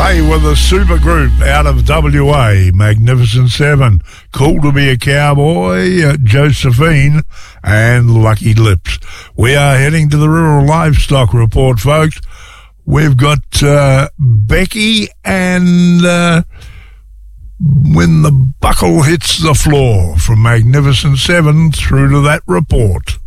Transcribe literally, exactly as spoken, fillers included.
They were the super group out of W A, Magnificent Seven, Cool to Be a Cowboy, uh, Josephine, and Lucky Lips. We are heading to the Rural Livestock Report, folks. We've got uh, Becky and uh, When the Buckle Hits the Floor from Magnificent Seven through to that report.